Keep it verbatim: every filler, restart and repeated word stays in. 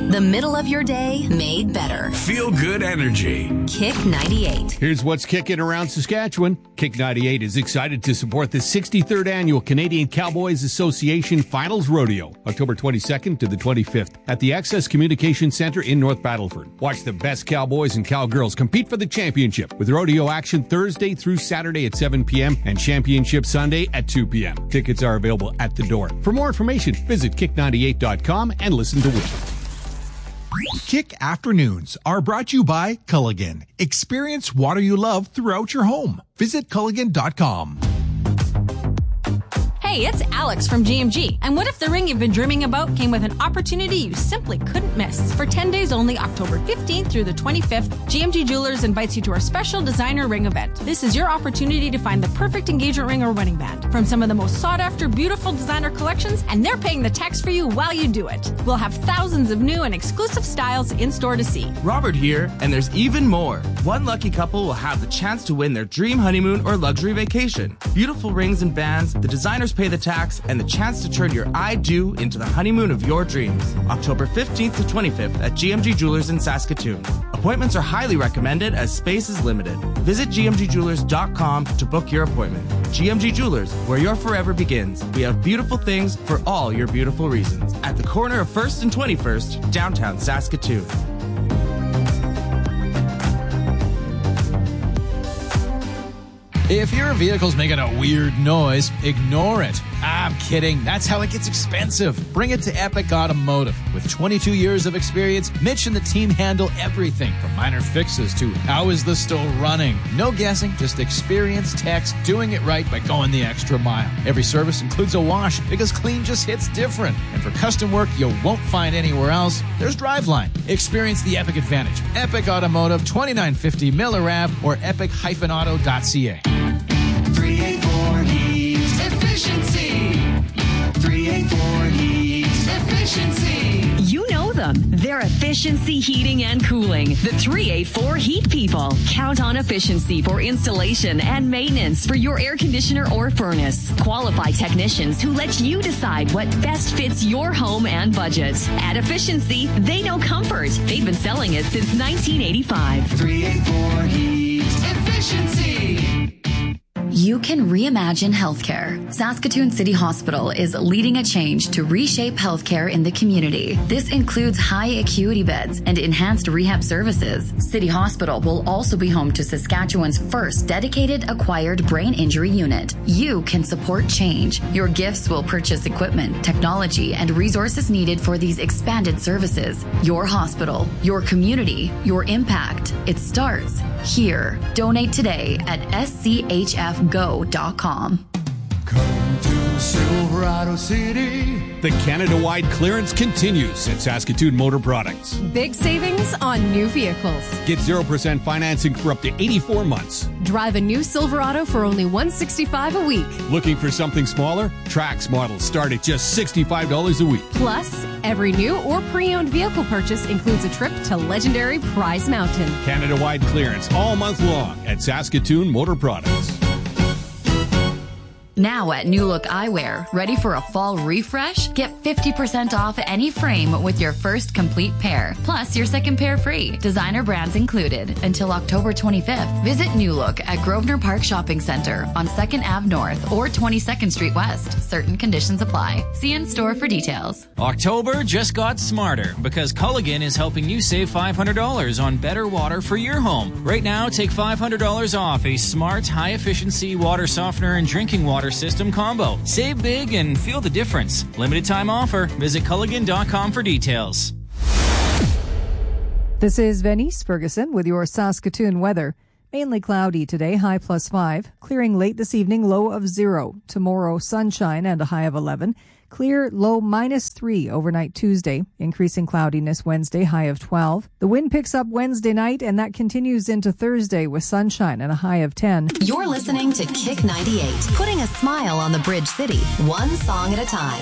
The middle of your day made better. Feel good energy. Kick ninety-eight. Here's what's kicking around Saskatchewan. Kick ninety-eight is excited to support the sixty-third Annual Canadian Cowboys Association Finals Rodeo, October twenty-second to the twenty-fifth at the Access Communication Centre in North Battleford. Watch the best cowboys and cowgirls compete for the championship with rodeo action Thursday through Saturday at seven p.m. and Championship Sunday at two p.m. Tickets are available at the door. For more information, visit kick ninety-eight dot com and listen to win. Kick Afternoons are brought to you by Culligan. Experience water you love throughout your home. Visit culligan dot com. Hey, it's Alex from G M G. And what if the ring you've been dreaming about came with an opportunity you simply couldn't miss? For ten days only, October fifteenth through the twenty-fifth, G M G Jewelers invites you to our special designer ring event. This is your opportunity to find the perfect engagement ring or wedding band from some of the most sought-after, beautiful designer collections, and they're paying the tax for you while you do it. We'll have thousands of new and exclusive styles in store to see. Robert here, and there's even more. One lucky couple will have the chance to win their dream honeymoon or luxury vacation. Beautiful rings and bands, the designers pay the tax, and the chance to turn your I do into the honeymoon of your dreams. October fifteenth to twenty-fifth at G M G Jewelers in Saskatoon. Appointments are highly recommended as space is limited. Visit g m g jewelers dot com to book your appointment. G M G Jewelers, where your forever begins. We have beautiful things for all your beautiful reasons. At the corner of first and twenty-first, downtown Saskatoon. If your vehicle's making a weird noise, ignore it. I'm kidding. That's how it gets expensive. Bring it to Epic Automotive. With twenty-two years of experience, Mitch and the team handle everything from minor fixes to how is the still running. No guessing, just experienced techs doing it right by going the extra mile. Every service includes a wash because clean just hits different. And for custom work you won't find anywhere else, there's Driveline. Experience the Epic advantage. Epic Automotive, twenty-nine fifty Miller Avenue or epic dash auto dot c a. three eighty-four Heat Efficiency. three eighty-four Heat Efficiency. You know them. They're Efficiency Heating and Cooling. The three eighty-four Heat people. Count on Efficiency for installation and maintenance for your air conditioner or furnace. Qualified technicians who let you decide what best fits your home and budget. At Efficiency, they know comfort. They've been selling it since nineteen eighty-five. three eighty-four Heat Efficiency. You can reimagine healthcare. Saskatoon City Hospital is leading a change to reshape healthcare in the community. This includes high acuity beds and enhanced rehab services. City Hospital will also be home to Saskatchewan's first dedicated acquired brain injury unit. You can support change. Your gifts will purchase equipment, technology, and resources needed for these expanded services. Your hospital, your community, your impact. It starts here. Donate today at s c h f go dot com. Come to Silverado City. The Canada-wide clearance continues at Saskatoon Motor Products. Big savings on new vehicles. Get zero percent financing for up to eighty-four months. Drive a new Silverado for only one hundred sixty-five dollars a week. Looking for something smaller? Trax models start at just sixty-five dollars a week. Plus, every new or pre-owned vehicle purchase includes a trip to legendary Prize Mountain. Canada-wide clearance all month long at Saskatoon Motor Products. Now at New Look Eyewear, ready for a fall refresh? Get fifty percent off any frame with your first complete pair, plus your second pair free. Designer brands included until October twenty-fifth. Visit New Look at Grosvenor Park Shopping Centre on second Avenue North or twenty-second Street West. Certain conditions apply. See in store for details. October just got smarter because Culligan is helping you save five hundred dollars on better water for your home. Right now, take five hundred dollars off a smart, high-efficiency water softener and drinking water system combo. Save big and feel the difference. Limited time offer. Visit culligan dot com for details. This is Venice Ferguson with your Saskatoon weather. Mainly cloudy today, high plus five. Clearing late this evening, low of zero. Tomorrow, sunshine and a high of eleven. Clear, low minus three overnight Tuesday. Increasing cloudiness Wednesday, high of twelve. The wind picks up Wednesday night, and that continues into Thursday with sunshine and a high of ten. You're listening to Kick ninety-eight, putting a smile on the Bridge City, one song at a time.